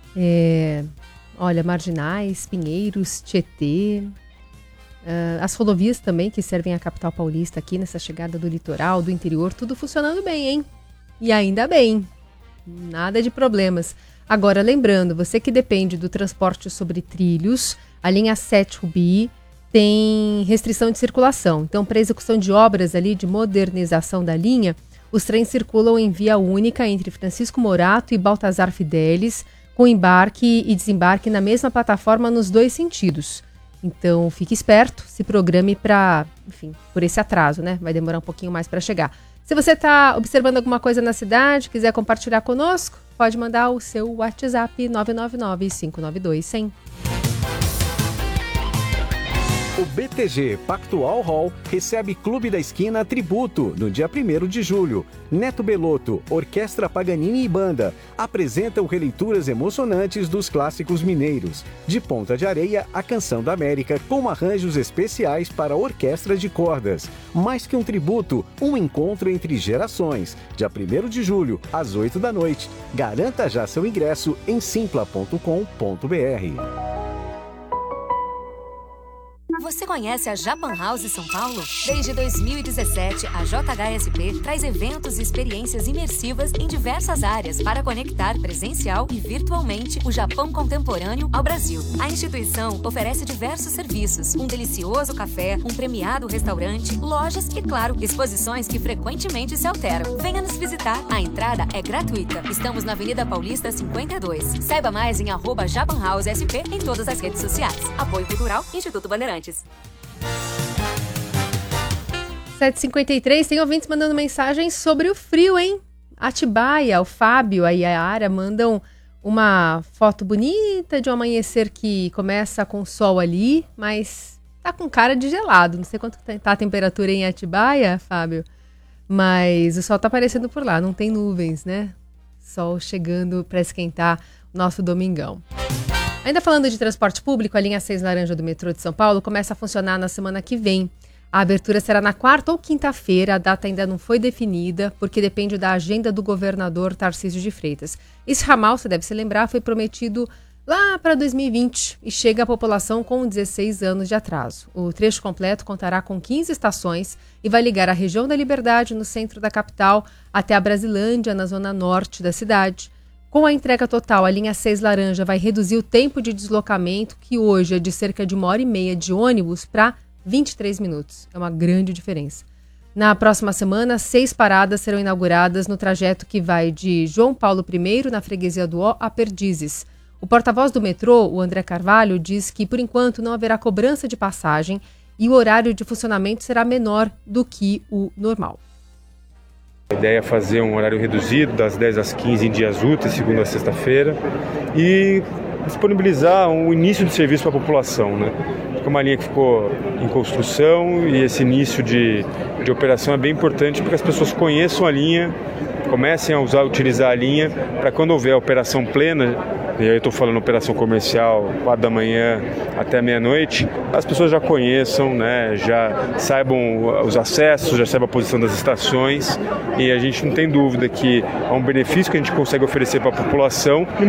Olha, Marginais, Pinheiros, Tietê, as rodovias também que servem a capital paulista aqui nessa chegada do litoral, do interior, tudo funcionando bem, hein? E ainda bem, nada de problemas. Agora, lembrando, você que depende do transporte sobre trilhos, a linha 7 Rubi tem restrição de circulação. Então, para execução de obras ali de modernização da linha, os trens circulam em via única entre Francisco Morato e Baltazar Fidelis, com embarque e desembarque na mesma plataforma nos dois sentidos. Então, fique esperto, se programe por esse atraso, né? Vai demorar um pouquinho mais para chegar. Se você está observando alguma coisa na cidade, quiser compartilhar conosco, pode mandar o seu WhatsApp 999-592-100. O BTG Pactual Hall recebe Clube da Esquina Tributo no dia 1º de julho. Neto Belotto, Orquestra Paganini e Banda apresentam releituras emocionantes dos clássicos mineiros. De Ponta de Areia a Canção da América, com arranjos especiais para orquestra de cordas. Mais que um tributo, um encontro entre gerações. Dia 1º de julho, às 8 da noite. Garanta já seu ingresso em simpla.com.br. Você conhece a Japan House São Paulo? Desde 2017, a JHSP traz eventos e experiências imersivas em diversas áreas para conectar presencial e virtualmente o Japão contemporâneo ao Brasil. A instituição oferece diversos serviços, um delicioso café, um premiado restaurante, lojas e, claro, exposições que frequentemente se alteram. Venha nos visitar. A entrada é gratuita. Estamos na Avenida Paulista 52. Saiba mais em @JapanHouseSP em todas as redes sociais. Apoio Cultural, Instituto Bandeirantes. 7h53, tem ouvintes mandando mensagens sobre o frio, hein? Atibaia, o Fábio, a Yara mandam uma foto bonita de um amanhecer que começa com sol ali, mas tá com cara de gelado. Não sei quanto tá a temperatura em Atibaia, Fábio, mas o sol tá aparecendo por lá, não tem nuvens, né? Sol chegando para esquentar o nosso domingão. Ainda falando de transporte público, a linha 6 laranja do metrô de São Paulo começa a funcionar na semana que vem. A abertura será na quarta ou quinta-feira, a data ainda não foi definida, porque depende da agenda do governador Tarcísio de Freitas. Esse ramal, você deve se lembrar, foi prometido lá para 2020 e chega à população com 16 anos de atraso. O trecho completo contará com 15 estações e vai ligar a região da Liberdade, no centro da capital, até a Brasilândia, na zona norte da cidade. Com a entrega total, a linha 6 laranja vai reduzir o tempo de deslocamento, que hoje é de cerca de 1h30 de ônibus, para 23 minutos. É uma grande diferença. Na próxima semana, 6 paradas serão inauguradas no trajeto que vai de João Paulo I, na freguesia do Ó, a Perdizes. O porta-voz do metrô, o André Carvalho, diz que, por enquanto, não haverá cobrança de passagem e o horário de funcionamento será menor do que o normal. A ideia é fazer um horário reduzido, das 10 às 15 em dias úteis, segunda a sexta-feira, e disponibilizar o início do serviço para a população, né? É uma linha que ficou em construção e esse início de operação é bem importante para que as pessoas conheçam a linha, comecem a utilizar a linha, para quando houver a operação plena, e aí eu estou falando operação comercial, 4 da manhã até meia-noite, as pessoas já conheçam, né, já saibam os acessos, já saibam a posição das estações, e a gente não tem dúvida que é um benefício que a gente consegue oferecer para a população de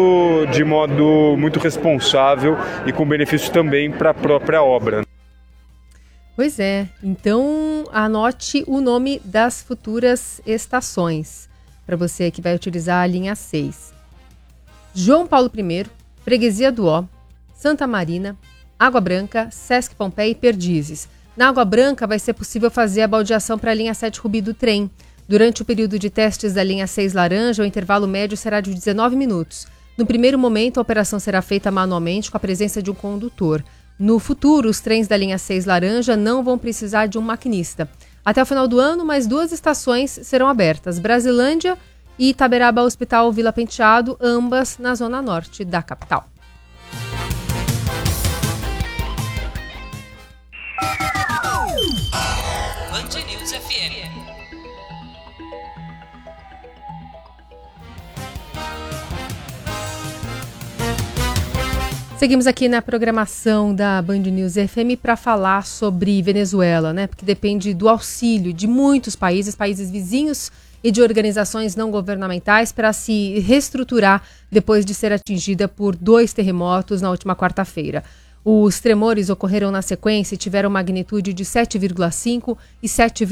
modo muito responsável e com benefício também para a própria obra. Pois é, então anote o nome das futuras estações, para você que vai utilizar a linha 6. João Paulo I, Freguesia do Ó, Santa Marina, Água Branca, Sesc Pompeia e Perdizes. Na Água Branca vai ser possível fazer a baldeação para a linha 7 Rubi do trem. Durante o período de testes da linha 6 laranja, o intervalo médio será de 19 minutos. No primeiro momento, a operação será feita manualmente com a presença de um condutor. No futuro, os trens da linha 6 laranja não vão precisar de um maquinista. Até o final do ano, mais 2 estações serão abertas: Brasilândia e Itaberaba Hospital Vila Penteado, ambas na zona norte da capital. Band News FM. Seguimos aqui na programação da Band News FM para falar sobre Venezuela, né? Porque depende do auxílio de muitos países vizinhos e de organizações não governamentais para se reestruturar depois de ser atingida por 2 terremotos na última quarta-feira. Os tremores ocorreram na sequência e tiveram magnitude de 7,5 e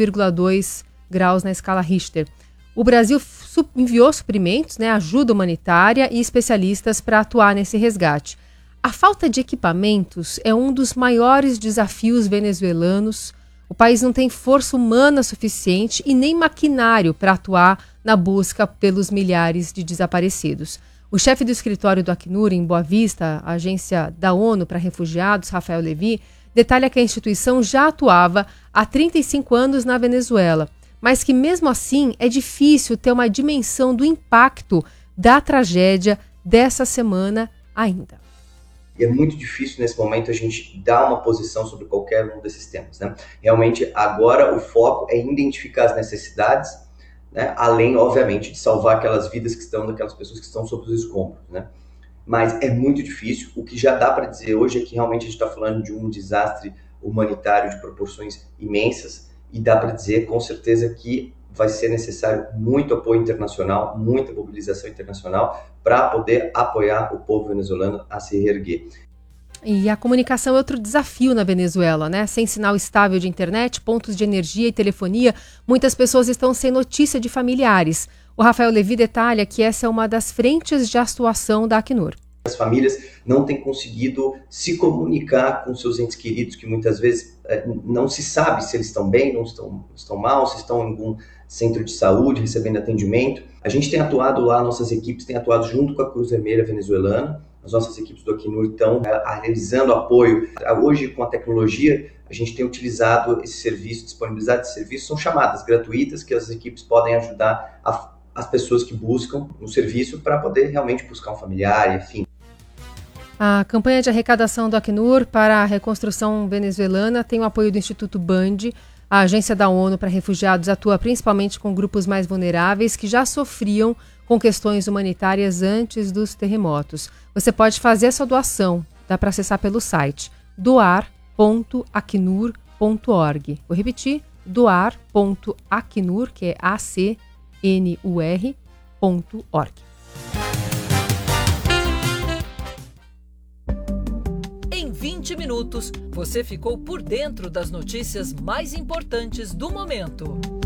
7,2 graus na escala Richter. O Brasil enviou suprimentos, ajuda humanitária e especialistas para atuar nesse resgate. A falta de equipamentos é um dos maiores desafios venezuelanos. O país não tem força humana suficiente e nem maquinário para atuar na busca pelos milhares de desaparecidos. O chefe do escritório do Acnur, em Boa Vista, a agência da ONU para refugiados, Rafael Levy, detalha que a instituição já atuava há 35 anos na Venezuela, mas que mesmo assim é difícil ter uma dimensão do impacto da tragédia dessa semana ainda. E é muito difícil nesse momento a gente dar uma posição sobre qualquer um desses temas, né? Realmente agora o foco é identificar as necessidades, né? Além, obviamente, de salvar aquelas vidas que estão, daquelas pessoas que estão sob os escombros, né? Mas é muito difícil. O que já dá para dizer hoje é que realmente a gente está falando de um desastre humanitário de proporções imensas e dá para dizer com certeza que vai ser necessário muito apoio internacional, muita mobilização internacional para poder apoiar o povo venezuelano a se reerguer. E a comunicação é outro desafio na Venezuela, né? Sem sinal estável de internet, pontos de energia e telefonia, muitas pessoas estão sem notícia de familiares. O Rafael Levy detalha que essa é uma das frentes de atuação da Acnur. As famílias não têm conseguido se comunicar com seus entes queridos, que muitas vezes não se sabe se eles estão bem, não estão mal, se estão em algum centro de saúde recebendo atendimento. A gente tem atuado lá, nossas equipes têm atuado junto com a Cruz Vermelha venezuelana, as nossas equipes do Acnur estão realizando apoio. Hoje, com a tecnologia, a gente tem utilizado esse serviço, disponibilizado esse serviço, são chamadas gratuitas que as equipes podem ajudar as pessoas que buscam um serviço para poder realmente buscar um familiar, enfim. A campanha de arrecadação do Acnur para a reconstrução venezuelana tem o apoio do Instituto Band. A agência da ONU para refugiados atua principalmente com grupos mais vulneráveis que já sofriam com questões humanitárias antes dos terremotos. Você pode fazer a sua doação, dá para acessar pelo site doar.acnur.org. Vou repetir, doar.acnur, que é ACNUR.org. Em 20 minutos, você ficou por dentro das notícias mais importantes do momento.